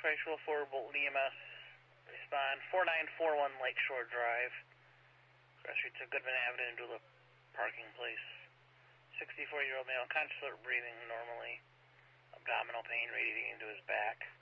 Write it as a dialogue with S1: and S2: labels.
S1: Actual 4 Bolton EMS. Respond 4941 Lakeshore Drive. Cross street to Goodman Avenue into the parking place. 64-year-old male, conscious of breathing normally. Abdominal pain radiating into his back.